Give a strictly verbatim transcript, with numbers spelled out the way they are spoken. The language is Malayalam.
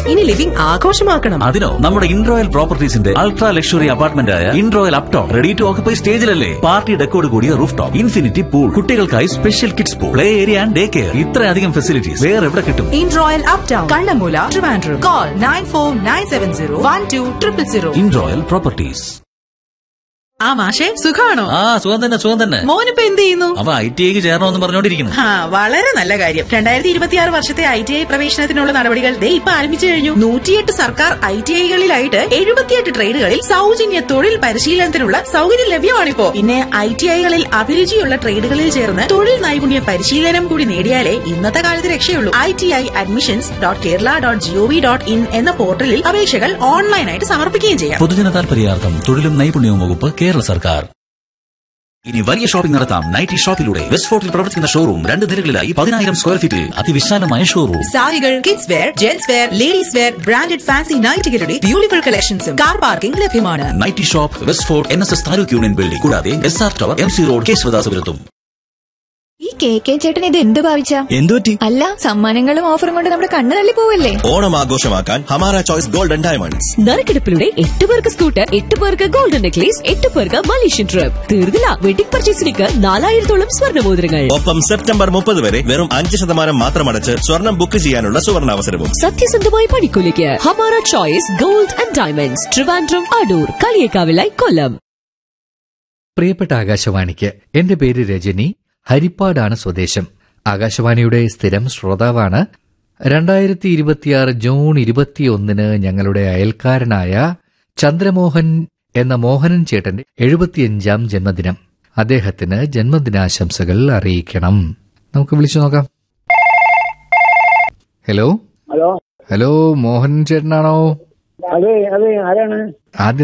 ഇനി ലിവിംഗ് ആഘോഷമാക്കണം. അതിനോ നമ്മുടെ ഇൻറോയൽ പ്രോപ്പർട്ടീസിന്റെ അൾട്രാ ലക്ഷറി അപ്പാർട്ട്മെന്റ് ആയ ഇൻറോയൽ Upton ready to occupy സ്റ്റേജിലല്ലേ. Party ഡെക്കോട് കൂടിയ റൂഫ് ടോപ്പ്, ഇൻഫിനിറ്റി പൂൾ, കുട്ടികൾക്കായി special kids pool, play area and day care. ഇത്രയധികം ഫെസിലിറ്റീസ് വേറെ എവിടെ കിട്ടും? ഇൻറോയൽ uptown, Kannammoola, Trivandrum. Call nine four nine seven zero one two triple zero. ഇൻറോയൽ properties. ആ മാഷേ, സുഖാണോ? ആ സുഖം തന്നെ, സുഖം തന്നെ. മോനിപ്പോ എന്ത് ചെയ്യുന്നു? അവ ഐ ടി ഐക്ക് ചേരണമെന്ന് പറഞ്ഞോണ്ടിരിക്കുന്നു. ആ, വളരെ നല്ല കാര്യം. രണ്ടായിരത്തി ഇരുപത്തിയാറ് വർഷത്തെ ഐ ടി ഐ പ്രവേശനത്തിനുള്ള നടപടികൾ ദേ ഇപ്പൊ ആരംഭിച്ചു കഴിഞ്ഞു. നൂറ്റിയെട്ട് സർക്കാർ ഐ ടി ഐകളിലായിട്ട് എഴുപത്തിയെട്ട് ട്രേഡുകളിൽ സൗജന്യ തൊഴിൽ പരിശീലനത്തിനുള്ള സൗകര്യം ലഭ്യമാണിപ്പോ. പിന്നെ ഐ ടി ഐകളിൽ അഭിരുചിയുള്ള ട്രേഡുകളിൽ ചേർന്ന് തൊഴിൽ നൈപുണ്യ പരിശീലനം കൂടി നേടിയാലേ ഇന്നത്തെ കാലത്ത് രക്ഷയുള്ളൂ. I T I admissions dot Kerala dot G O V dot in എന്ന പോർട്ടലിൽ അപേക്ഷകൾ ഓൺലൈനായിട്ട് സമർപ്പിക്കുകയും ചെയ്യാം. പൊതുജന താൽപര്യാർത്ഥം തൊഴിലും നൈപുണ്യവും വകുപ്പ്, കേരള സർക്കാർ. ഇനി വലിയ ഷോപ്പിംഗ് നടത്താം നൈറ്റി ഷോപ്പിലൂടെ. വെസ്റ്റ് ഫോർട്ടിൽ പ്രവർത്തിക്കുന്ന ഷോറൂം രണ്ട് നിലകളിലായി പതിനായിരം സ്ക്വയർ ഫീറ്റിൽ അതിവിശാലമായ ഷോറൂം. സാരികൾ, kids wear, gents wear, ladies wear, branded fancy നൈറ്റുകളുടെ beautiful കളക്ഷൻസും കാർ പാർക്കിംഗ് ലഭ്യമാണ്. Nightie shop, west fort, N S S taluk union building, കൂടാതെ S R tower, M C road, കേശവദാസപുരത്തും. ഈ കെ കെ ചേട്ടൻ ഇത് എന്ത് ഭാവിച്ച? എന്തുപറ്റി? അല്ല, സമ്മാനങ്ങളും ഓഫറും കൊണ്ട് നമ്മുടെ കണ്ണ് തള്ളി പോവല്ലേ? ഓണം ആഘോഷമാക്കാൻ ഹമാര ചോയ്സ് ഗോൾഡൻ ഡയമണ്ട്സ്. നറുക്കെടുപ്പിലൂടെ എട്ട് പേർക്ക് സ്കൂട്ടർ, എട്ട് പേർക്ക് ഗോൾഡൻ നെക്ലേസ്, എട്ട് പേർക്ക് മലേഷ്യൻ ട്രിപ്പ്. തീർന്നില്ല, വെഡിംഗ് പർച്ചേസിലേക്ക് നാലായിരത്തോളം സ്വർണ്ണമോതിരങ്ങൾ. ഒപ്പം സെപ്റ്റംബർ മുപ്പത് വരെ വെറും അഞ്ച് ശതമാനം മാത്രമടച്ച് സ്വർണം ബുക്ക് ചെയ്യാനുള്ള സുവർണാവസരവും. സത്യസന്ധമായ പണിക്കൂലിക്ക് Hamara choice gold and diamonds, Trivandrum, Adoor, കളിയേക്കാവിലായി, കൊല്ലം. പ്രിയപ്പെട്ട ആകാശവാണിക്ക്, എന്റെ പേര് രജനി. ഹരിപ്പാടാണ് സ്വദേശം. ആകാശവാണിയുടെ സ്ഥിരം ശ്രോതാവാണ്. രണ്ടായിരത്തി ഇരുപത്തിയാറ് ജൂൺ ഇരുപത്തിയൊന്നിന് ഞങ്ങളുടെ അയൽക്കാരനായ ചന്ദ്രമോഹൻ എന്ന മോഹനൻ ചേട്ടന്റെ എഴുപത്തിയഞ്ചാം ജന്മദിനം. അദ്ദേഹത്തിന് ജന്മദിനാശംസകൾ അറിയിക്കണം. നമുക്ക് വിളിച്ചു നോക്കാം. Hello hello hello Mohanan ചേട്ടനാണോ? അതെ അതെ, ആരാണ്? ആദ്യം